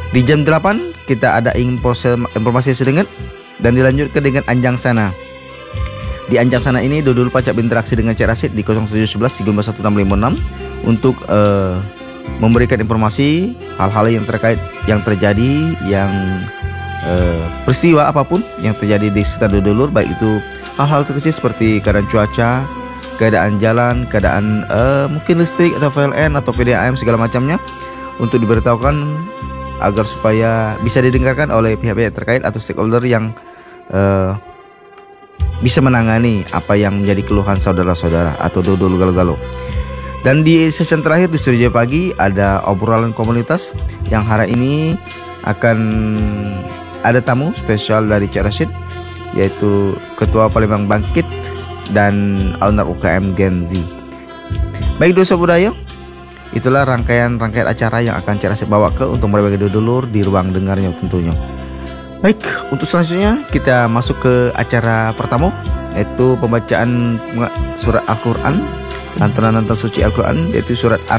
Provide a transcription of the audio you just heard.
Di jam 8 kita ada informasi sedikit dan dilanjutkan dengan Anjang Sana. Di Anjang Sana ini Dodol Pacak berinteraksi dengan Cik Rasid di 0711 131656 untuk memberikan informasi hal-hal yang terjadi, peristiwa apapun yang terjadi di sekitar Dodolur, baik itu hal-hal terkecil seperti keadaan cuaca, keadaan jalan, keadaan mungkin listrik atau PLN atau PDAM segala macamnya, untuk diberitahukan agar supaya bisa didengarkan oleh pihak-pihak terkait atau stakeholder yang bisa menangani apa yang menjadi keluhan saudara-saudara atau Dodol Galo-Galo. Dan di sesi terakhir di Studio Pagi ada obrolan komunitas yang hari ini akan ada tamu spesial dari Cik Rasid, yaitu Ketua Palembang Bangkit dan owner UKM Gen Z. Baik dosa budaya, itulah rangkaian acara yang akan Cik Rasid bawa untuk berbagi dodolur di ruang dengarnya tentunya. Baik, untuk selanjutnya kita masuk ke acara pertama, yaitu pembacaan surat Al-Quran, lantunan suci Al-Quran, yaitu surat